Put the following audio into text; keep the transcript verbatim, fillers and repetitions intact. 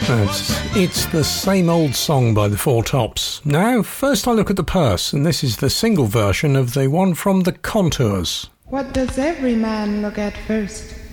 It's, it's the same old song by the Four Tops. Now, first I look at the purse, and this is the single version of the one from the Contours. What does every man look at first?